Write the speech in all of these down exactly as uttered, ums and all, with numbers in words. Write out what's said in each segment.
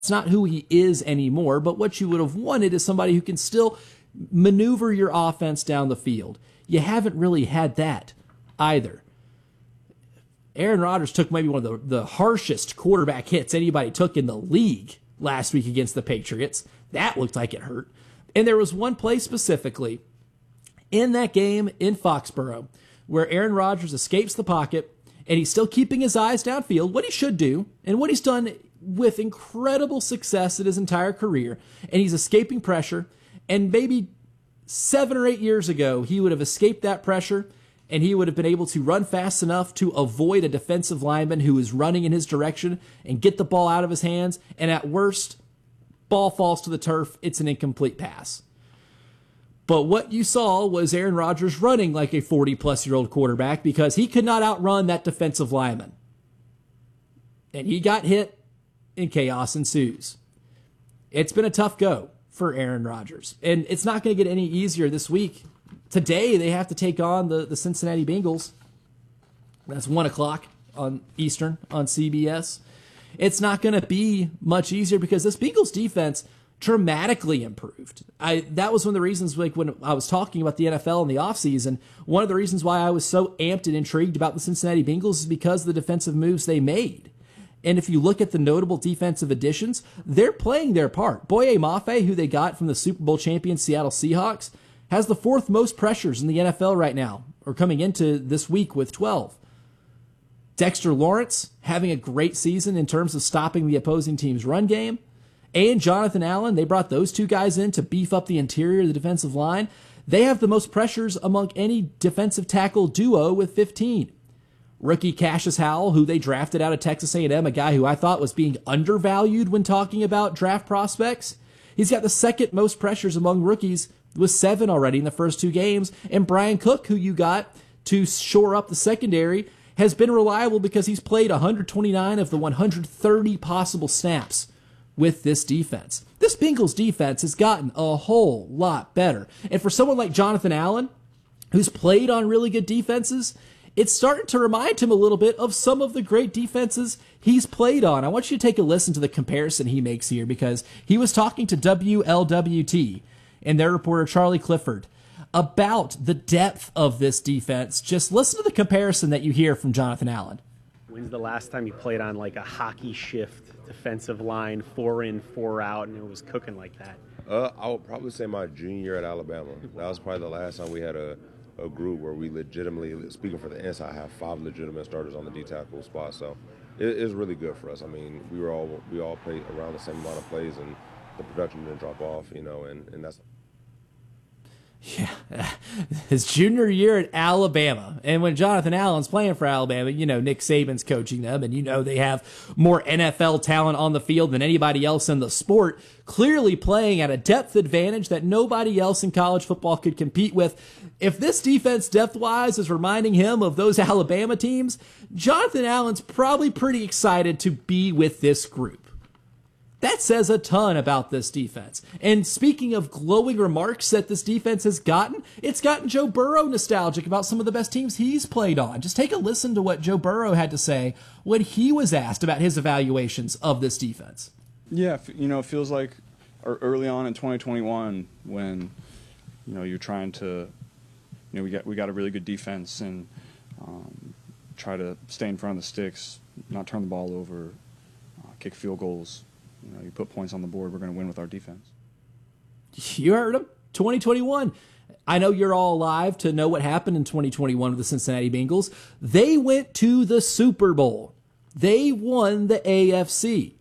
not who he is anymore, but what you would have wanted is somebody who can still maneuver your offense down the field. You haven't really had that either. Aaron Rodgers took maybe one of the, the harshest quarterback hits anybody took in the league last week against the Patriots. That looked like it hurt. And there was one play specifically in that game in Foxborough where Aaron Rodgers escapes the pocket and he's still keeping his eyes downfield, what he should do, and what he's done with incredible success in his entire career, and he's escaping pressure. And maybe seven or eight years ago, he would have escaped that pressure, and he would have been able to run fast enough to avoid a defensive lineman who is running in his direction and get the ball out of his hands, and at worst, ball falls to the turf. It's an incomplete pass. But what you saw was Aaron Rodgers running like a forty-plus-year-old quarterback because he could not outrun that defensive lineman. And he got hit, and chaos ensues. It's been a tough go for Aaron Rodgers, and it's not going to get any easier this week. Today, they have to take on the, the Cincinnati Bengals. That's one o'clock on Eastern on C B S. It's not going to be much easier because this Bengals defense dramatically improved. I that was one of the reasons, like when I was talking about the N F L in the offseason, one of the reasons why I was so amped and intrigued about the Cincinnati Bengals is because of the defensive moves they made. And if you look at the notable defensive additions, they're playing their part. Boye Mafe, who they got from the Super Bowl champion Seattle Seahawks, has the fourth most pressures in the N F L right now, or coming into this week with twelve. Dexter Lawrence having a great season in terms of stopping the opposing team's run game. And Jonathan Allen, they brought those two guys in to beef up the interior of the defensive line. They have the most pressures among any defensive tackle duo with fifteen. Rookie Cassius Howell, who they drafted out of Texas A and M, a guy who I thought was being undervalued when talking about draft prospects. He's got the second most pressures among rookies with seven already in the first two games. And Brian Cook, who you got to shore up the secondary, has been reliable because he's played one hundred twenty-nine of the one hundred thirty possible snaps with this defense. This Bengals defense has gotten a whole lot better. And for someone like Jonathan Allen, who's played on really good defenses, it's starting to remind him a little bit of some of the great defenses he's played on. I want you to take a listen to the comparison he makes here because he was talking to W L W T and their reporter Charlie Clifford about the depth of this defense. Just listen to the comparison that you hear from Jonathan Allen. When's the last time you played on like a hockey shift defensive line, four in, four out, and it was cooking like that? Uh, I would probably say my junior year at Alabama. That was probably the last time we had a, a group where we legitimately, speaking for the inside, have five legitimate starters on the D tackle spot. So it, it's really good for us. I mean, we were all we all played around the same amount of plays, and the production didn't drop off. You know, and, and that's. Yeah, his junior year at Alabama. And when Jonathan Allen's playing for Alabama, you know, Nick Saban's coaching them, and you know they have more N F L talent on the field than anybody else in the sport, clearly playing at a depth advantage that nobody else in college football could compete with. If this defense depth-wise is reminding him of those Alabama teams, Jonathan Allen's probably pretty excited to be with this group. That says a ton about this defense. And speaking of glowing remarks that this defense has gotten, it's gotten Joe Burrow nostalgic about some of the best teams he's played on. Just take a listen to what Joe Burrow had to say when he was asked about his evaluations of this defense. Yeah, you know, it feels like early on in twenty twenty-one when, you know, you're trying to, you know, we got we got a really good defense and um, try to stay in front of the sticks, not turn the ball over, uh, kick field goals. You know, you put points on the board, we're going to win with our defense. You heard him. twenty twenty-one. I know you're all alive to know what happened in twenty twenty-one with the Cincinnati Bengals. They went to the Super Bowl. They won the A F C.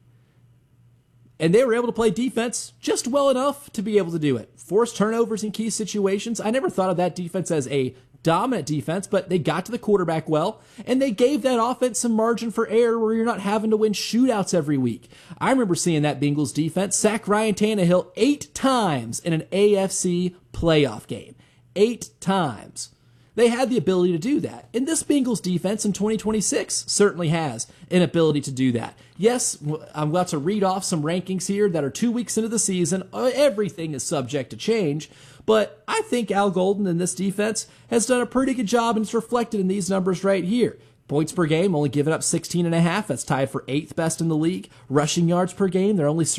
And they were able to play defense just well enough to be able to do it. Force turnovers in key situations. I never thought of that defense as a dominant defense, but they got to the quarterback well, and they gave that offense some margin for error where you're not having to win shootouts every week. I remember seeing that Bengals defense sack Ryan Tannehill eight times in an A F C playoff game. Eight times. They had the ability to do that. And this Bengals defense in twenty twenty-six certainly has an ability to do that. Yes, I'm about to read off some rankings here that are two weeks into the season. Everything is subject to change. But I think Al Golden in this defense has done a pretty good job, and it's reflected in these numbers right here. Points per game, only giving up sixteen and a half. That's tied for eighth best in the league. Rushing yards per game, they're only